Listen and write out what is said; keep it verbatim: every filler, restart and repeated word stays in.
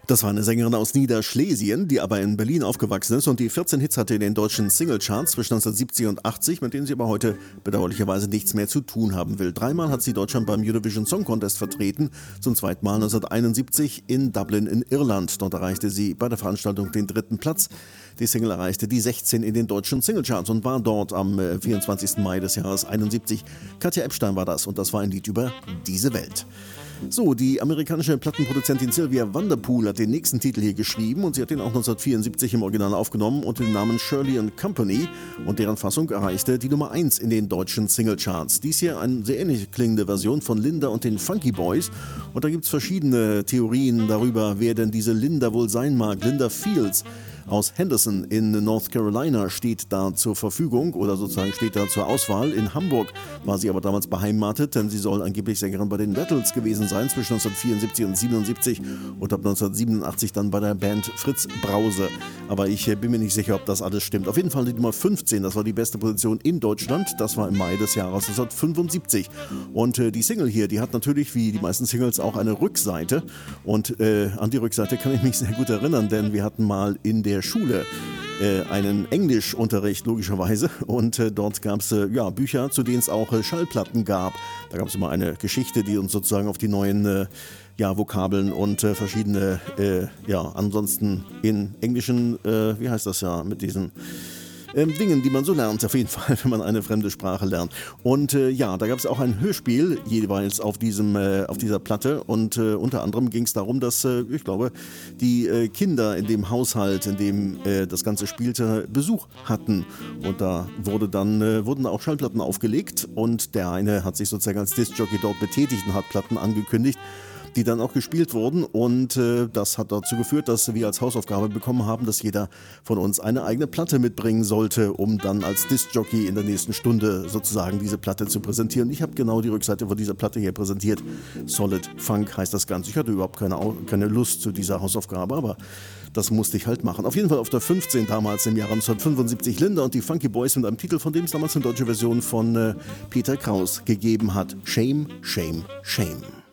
Das war eine Sängerin aus Niederschlesien, die aber in Berlin aufgewachsen ist und die vierzehn Hits hatte in den deutschen Singlecharts zwischen neunzehnhundertsiebzig und achtzig, mit denen sie aber heute bedauerlicherweise nichts mehr zu tun haben will. Dreimal hat sie Deutschland beim Eurovision Song Contest vertreten, zum zweiten Mal neunzehnhunderteinundsiebzig in Dublin in Irland. Dort erreichte sie bei der Veranstaltung den dritten Platz. Die Single erreichte die sechzehn in den deutschen Singlecharts und war dort am vierundzwanzigsten Mai des Jahres einundsiebzig. Katja Epstein war das und das war ein Lied über diese Welt. So, die amerikanische Plattenproduzentin Sylvia Vanderpool hat den nächsten Titel hier geschrieben und sie hat den auch neunzehnhundertvierundsiebzig im Original aufgenommen unter dem Namen Shirley and Company und deren Fassung erreichte die Nummer eins in den deutschen Singlecharts. Dies hier eine sehr ähnlich klingende Version von Linda und den Funky Boys und da gibt es verschiedene Theorien darüber, wer denn diese Linda wohl sein mag. Linda Fields aus Henderson in North Carolina steht da zur Verfügung oder sozusagen steht da zur Auswahl. In Hamburg war sie aber damals beheimatet, denn sie soll angeblich Sängerin bei den Rattles gewesen sein zwischen neunzehnhundertvierundsiebzig und siebenundsiebzig und ab neunzehnhundertsiebenundachtzig dann bei der Band Fritz Brause. Aber ich bin mir nicht sicher, ob das alles stimmt. Auf jeden Fall die Nummer fünfzehn, das war die beste Position in Deutschland. Das war im Mai des Jahres neunzehnhundertfünfundsiebzig. Und äh, die Single hier, die hat natürlich wie die meisten Singles auch eine Rückseite. Und äh, an die Rückseite kann ich mich sehr gut erinnern, denn wir hatten mal in der Schule äh, einen Englischunterricht logischerweise und äh, dort gab es äh, ja, Bücher, zu denen es auch äh, Schallplatten gab. Da gab es immer eine Geschichte, die uns sozusagen auf die neuen äh, ja, Vokabeln und äh, verschiedene, äh, ja, ansonsten in englischen, äh, wie heißt das ja, mit diesen Ähm, Dingen, die man so lernt, auf jeden Fall, wenn man eine fremde Sprache lernt. Und äh, ja, da gab es auch ein Hörspiel jeweils auf, diesem, äh, auf dieser Platte und äh, unter anderem ging es darum, dass, äh, ich glaube, die äh, Kinder in dem Haushalt, in dem äh, das Ganze spielte, Besuch hatten. Und da wurde dann, äh, wurden auch Schallplatten aufgelegt und der eine hat sich sozusagen als Diskjockey dort betätigt und hat Platten angekündigt, die dann auch gespielt wurden und äh, das hat dazu geführt, dass wir als Hausaufgabe bekommen haben, dass jeder von uns eine eigene Platte mitbringen sollte, um dann als Diskjockey in der nächsten Stunde sozusagen diese Platte zu präsentieren. Ich habe genau die Rückseite von dieser Platte hier präsentiert. Solid Funk heißt das Ganze. Ich hatte überhaupt keine, keine Lust zu dieser Hausaufgabe, aber das musste ich halt machen. Auf jeden Fall auf der fünfzehn damals im Jahre neunzehnhundertfünfundsiebzig Linda und die Funky Boys mit einem Titel, von dem es damals eine deutsche Version von äh, Peter Kraus gegeben hat. Shame, Shame, Shame.